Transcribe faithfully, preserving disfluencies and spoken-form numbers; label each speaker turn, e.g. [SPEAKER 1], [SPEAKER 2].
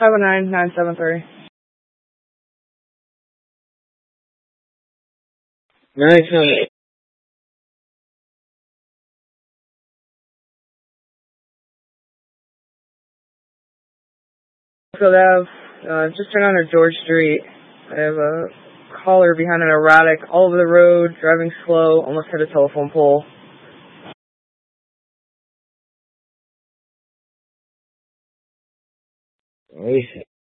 [SPEAKER 1] five one nine, nine seven three.
[SPEAKER 2] Nice. Nice.
[SPEAKER 1] Field Ave, uh, just turned on to George Street. I have a caller behind an erratic, all over the road, driving slow, almost hit a telephone pole.
[SPEAKER 2] Nice.